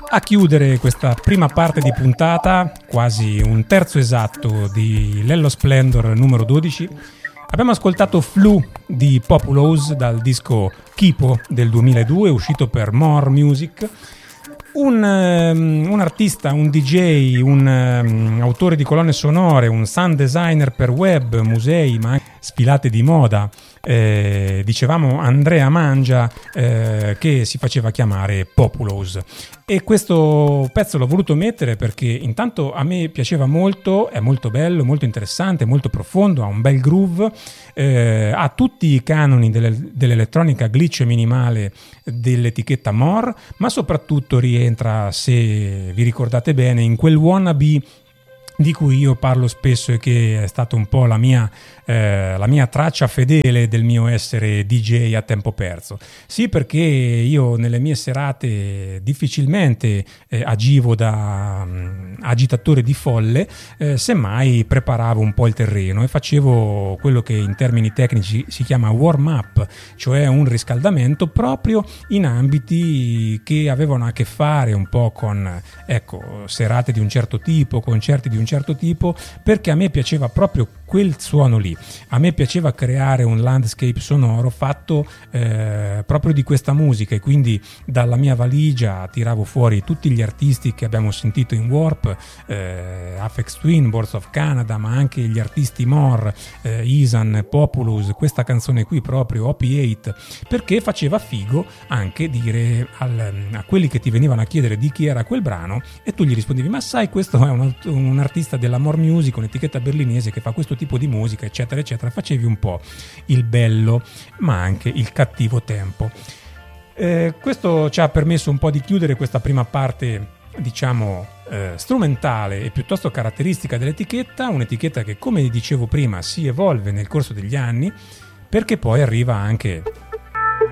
A chiudere questa prima parte di puntata, quasi un terzo esatto di Lello Splendor numero 12, abbiamo ascoltato Flu di Populous dal disco Kipo del 2002, uscito per More Music. Un artista, un DJ, un autore di colonne sonore, un sound designer per web, musei, ma anche sfilate di moda. Dicevamo Andrea Mangia, che si faceva chiamare Populous, e questo pezzo l'ho voluto mettere perché intanto a me piaceva molto, è molto bello, molto interessante, molto profondo, ha un bel groove, ha tutti i canoni dell'elettronica glitch minimale dell'etichetta More, ma soprattutto rientra, se vi ricordate bene, in quel wannabe di cui io parlo spesso e che è stata un po' la mia traccia fedele del mio essere DJ a tempo perso. Sì, perché io nelle mie serate difficilmente agivo da agitatore di folle, semmai preparavo un po' il terreno e facevo quello che in termini tecnici si chiama warm up, cioè un riscaldamento proprio in ambiti che avevano a che fare un po' con, ecco, serate di un certo tipo, concerti di un certo tipo, perché a me piaceva proprio quel suono lì. A me piaceva creare un landscape sonoro fatto proprio di questa musica, e quindi dalla mia valigia tiravo fuori tutti gli artisti che abbiamo sentito in Warp, Aphex Twin, Boards of Canada, ma anche gli artisti More, Isan, Populous, questa canzone qui proprio, Opiate, perché faceva figo anche dire a quelli che ti venivano a chiedere di chi era quel brano, e tu gli rispondevi: ma sai, questo è un artista della More Music, un'etichetta berlinese che fa questo tipo di musica, eccetera eccetera. Facevi un po' il bello ma anche il cattivo tempo. Questo ci ha permesso un po' di chiudere questa prima parte, diciamo, strumentale e piuttosto caratteristica dell'etichetta, un'etichetta che, come dicevo prima, si evolve nel corso degli anni, perché poi arriva anche